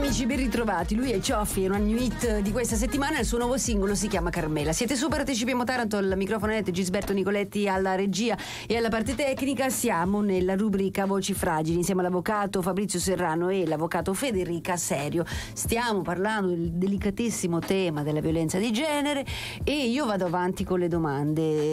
amici, ben ritrovati. Lui è Cioffi, è una new hit di questa settimana. Il suo nuovo singolo si chiama Carmela. Siete su Partecipiamo Taranto, al microfono Gisberto Nicoletti alla regia e alla parte tecnica. Siamo nella rubrica Voci Fragili insieme all'avvocato Fabrizio Serrano e l'avvocato Federica Serio. Stiamo parlando del delicatissimo tema della violenza di genere e io vado avanti con le domande.